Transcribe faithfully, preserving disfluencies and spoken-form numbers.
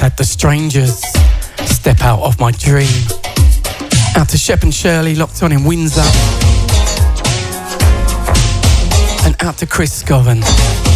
had The Strangers, Step Out of My Dream. Out to Shep and Shirley, locked on in Windsor. And out to Chris Scoven.